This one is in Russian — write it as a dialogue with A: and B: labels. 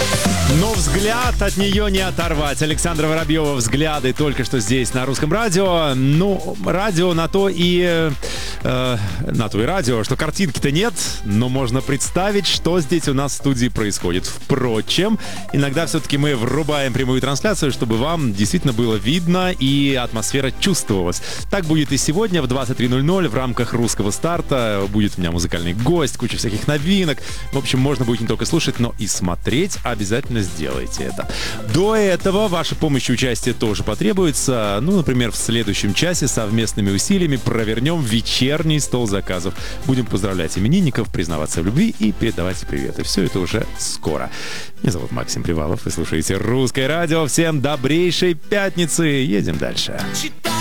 A: Но взгляд от нее не оторвать. Александра Воробьева, взгляды только что здесь на Русском радио. Ну, радио на то и радио, что картинки-то нет, но можно представить, что здесь у нас в студии происходит. Впрочем, иногда все-таки мы врубаем прямую трансляцию, чтобы вам действительно было видно и атмосфера чувствовалась. Так будет и сегодня в 23:00 в рамках русского старта. Будет у меня музыкальный гость, куча всяких новинок. В общем, можно будет не только слушать, но и смотреть. Обязательно сделайте это. До этого ваша помощь и участие тоже потребуется. Ну, например, в следующем часе совместными усилиями провернем вечерний стол заказов. Будем поздравлять именинников, признаваться в любви и передавать приветы. Все это уже скоро. Меня зовут Максим Привалов. Вы слушаете Русское радио. Всем добрейшей пятницы. Едем дальше.